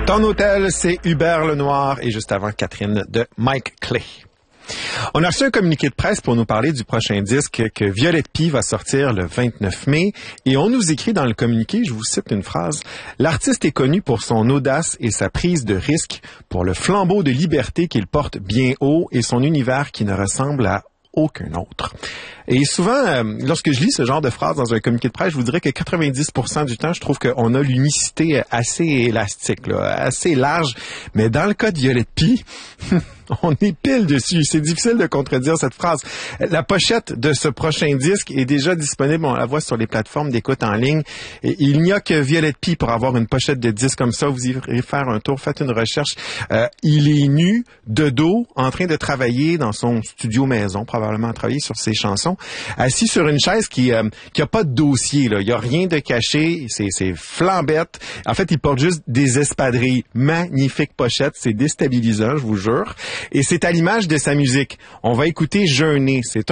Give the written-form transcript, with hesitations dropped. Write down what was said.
Ton hôtel, c'est Hubert Lenoir et juste avant Catherine de Mike Clay. On a reçu un communiqué de presse pour nous parler du prochain disque que Violette Pie va sortir le 29 mai et on nous écrit dans le communiqué, je vous cite une phrase, « L'artiste est connu pour son audace et sa prise de risque, pour le flambeau de liberté qu'il porte bien haut et son univers qui ne ressemble à aucun autre. » Et souvent, lorsque je lis ce genre de phrase dans un communiqué de presse, je vous dirais que 90% du temps, je trouve qu'on a l'unicité assez élastique, là, assez large. Mais dans le cas de Violette Pie, on est pile dessus. C'est difficile de contredire cette phrase. La pochette de ce prochain disque est déjà disponible. On la voit sur les plateformes d'écoute en ligne. Et il n'y a que Violette Pie pour avoir une pochette de disque comme ça. Vous irez faire un tour, faites une recherche. Il est nu, de dos, en train de travailler dans son studio maison, probablement travailler sur ses chansons, assis sur une chaise qui a pas de dossier, là. Il y a rien de caché. C'est flambette. En fait, il porte juste des espadrilles. Magnifique pochette. C'est déstabilisant, je vous jure. Et c'est à l'image de sa musique. On va écouter Jeûner. C'est